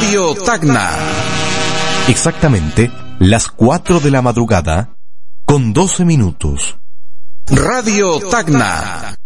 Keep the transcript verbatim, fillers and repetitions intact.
Radio Tacna. Exactamente las cuatro de la madrugada con doce minutos. Radio Tacna.